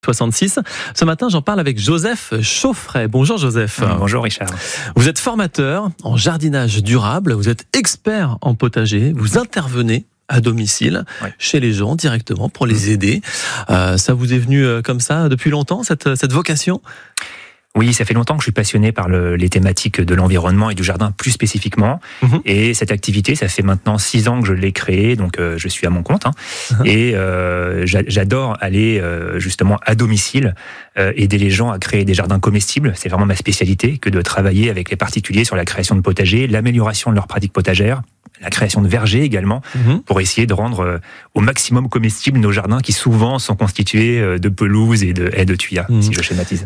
66. Ce matin, j'en parle avec Joseph Chauffret. Bonjour Joseph. Bonjour Richard. Vous êtes formateur en jardinage durable, vous êtes expert en potager, vous intervenez à domicile, chez les gens directement pour les aider. Ça vous est venu comme ça depuis longtemps, cette vocation ? Oui, ça fait longtemps que je suis passionné par les thématiques de l'environnement et du jardin plus spécifiquement. Et cette activité, ça fait maintenant 6 ans que je l'ai créée, donc je suis à mon compte. Et j'adore aller justement à domicile, aider les gens à créer des jardins comestibles. C'est vraiment ma spécialité que de travailler avec les particuliers sur la création de potagers, l'amélioration de leurs pratiques potagères, la création de vergers également, pour essayer de rendre au maximum comestibles nos jardins qui souvent sont constitués de pelouses et de haies de tuyas, si je schématise.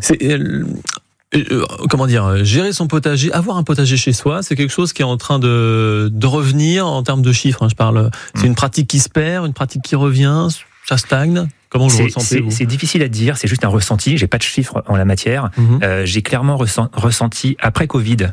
Comment dire, gérer son potager, avoir un potager chez soi, c'est quelque chose qui est en train de revenir en termes de chiffres. Je parle, c'est une pratique qui se perd, une pratique qui revient, ça stagne. Comment vous le ressentez, vous ? C'est difficile à dire, c'est juste un ressenti. J'ai pas de chiffres en la matière. J'ai clairement ressenti après Covid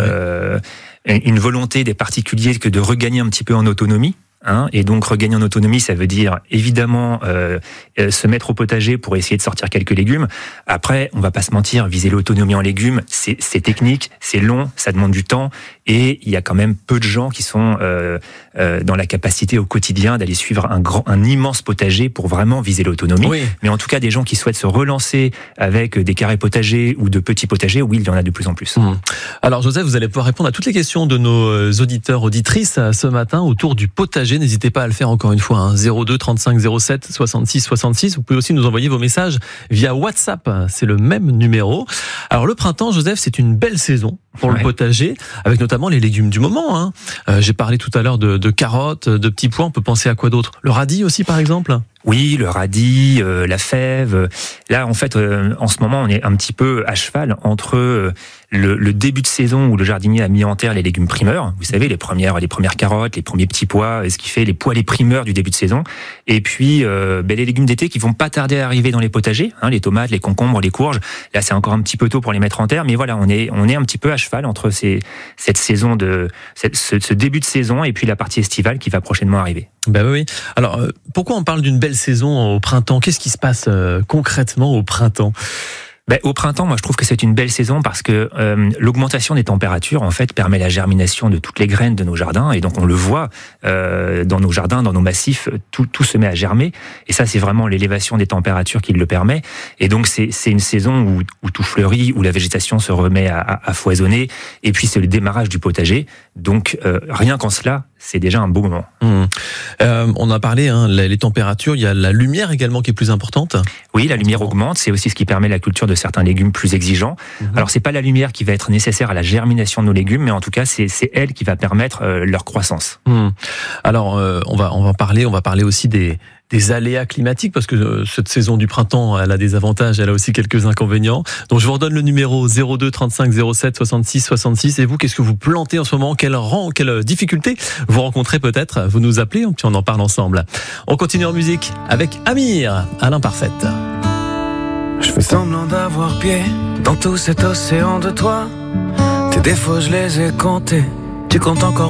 une volonté des particuliers que de regagner un petit peu en autonomie. Et donc regagner en autonomie, ça veut dire évidemment se mettre au potager pour essayer de sortir quelques légumes. Après, on va pas se mentir, viser l'autonomie en légumes, c'est technique, c'est long, ça demande du temps, et il y a quand même peu de gens qui sont dans la capacité au quotidien d'aller suivre un immense potager pour vraiment viser l'autonomie. Oui. Mais en tout cas, des gens qui souhaitent se relancer avec des carrés potagers ou de petits potagers, oui, il y en a de plus en plus. Alors Joseph, vous allez pouvoir répondre à toutes les questions de nos auditeurs, auditrices ce matin autour du potager. N'hésitez pas à le faire encore une fois, 02 35 07 66 66. Vous pouvez aussi nous envoyer vos messages via WhatsApp, c'est le même numéro. Alors le printemps, Joseph, c'est une belle saison pour le potager, avec notamment les légumes du moment. J'ai parlé tout à l'heure de carottes, de petits pois, on peut penser à quoi d'autre ? Le radis aussi par exemple ? Oui, le radis, la fève. Là, en fait, en ce moment, on est un petit peu à cheval entre le début de saison où le jardinier a mis en terre les légumes primeurs. Vous savez, les premières carottes, les premiers petits pois, ce qui fait les pois les primeurs du début de saison. Et puis, les légumes d'été qui vont pas tarder à arriver dans les potagers, les tomates, les concombres, les courges. Là, c'est encore un petit peu tôt pour les mettre en terre, mais voilà, on est un petit peu à cheval entre cette saison ce début de saison et puis la partie estivale qui va prochainement arriver. Ben oui. Alors, pourquoi on parle d'une belle saison au printemps ? Qu'est-ce qui se passe concrètement au printemps ? Au printemps, moi, je trouve que c'est une belle saison parce que l'augmentation des températures, en fait, permet la germination de toutes les graines de nos jardins. Et donc, on le voit dans nos jardins, dans nos massifs, tout se met à germer. Et ça, c'est vraiment l'élévation des températures qui le permet. Et donc, c'est une saison où tout fleurit, où la végétation se remet à foisonner. Et puis, c'est le démarrage du potager. Donc, rien qu'en cela, c'est déjà un beau moment. On a parlé, les températures, il y a la lumière également qui est plus importante. Oui, la lumière augmente, c'est aussi ce qui permet la culture de certains légumes plus exigeants. Alors, c'est pas la lumière qui va être nécessaire à la germination de nos légumes, mais en tout cas, c'est elle qui va permettre leur croissance. Alors, on va parler aussi des aléas climatiques, parce que cette saison du printemps, elle a des avantages, elle a aussi quelques inconvénients. Donc je vous redonne le numéro 02 35 07 66 66. Et vous, qu'est-ce que vous plantez en ce moment ? Quelle difficulté vous rencontrez peut-être ? Vous nous appelez, puis on en parle ensemble. On continue en musique avec Amir, à l'imparfaite. Je fais semblant d'avoir pied dans tout cet océan de toi. Tes défauts, je les ai comptés. Tu comptes encore